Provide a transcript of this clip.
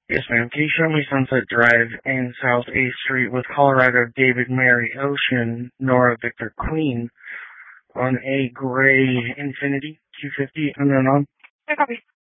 Yes, ma'am. Can you show me Sunset Drive and South 8th Street with Colorado David Mary Ocean Nora Victor Queen on a gray Infinity Q50 unknown on? I copy.